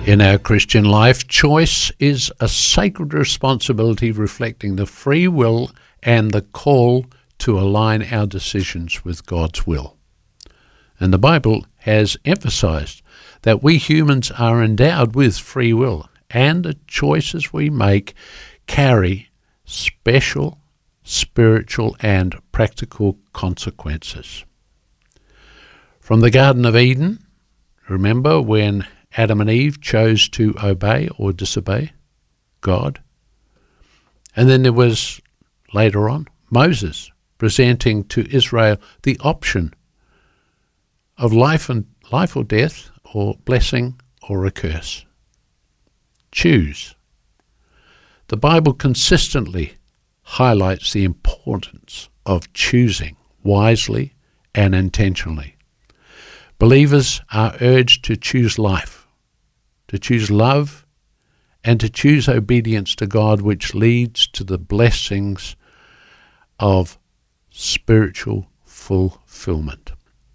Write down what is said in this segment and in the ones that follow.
In our Christian life, choice is a sacred responsibility reflecting the free will and the call to align our decisions with God's will. And the Bible has emphasized that we humans are endowed with free will, and the choices we make carry special spiritual and practical consequences. From the Garden of Eden, remember when Adam and Eve chose to obey or disobey God? And then there was, later on, Moses presenting to Israel the option of life or death, or blessing or a curse. Choose. The Bible consistently highlights the importance of choosing wisely and intentionally. Believers are urged to choose life, to choose love, and to choose obedience to God, which leads to the blessings of spiritual fulfillment.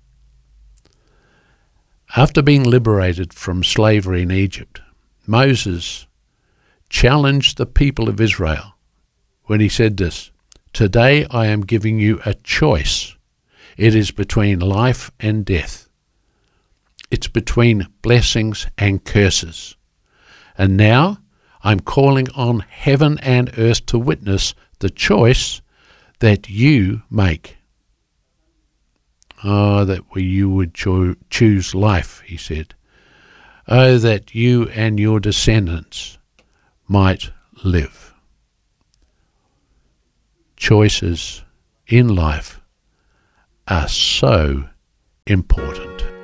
After being liberated from slavery in Egypt, Moses challenged the people of Israel when he said this, "Today I am giving you a choice. It is between life and death. It's between blessings and curses. And now I'm calling on heaven and earth to witness the choice that you make." Oh, that you would choose life, he said. Oh, that you and your descendants might live. Choices in life are so important.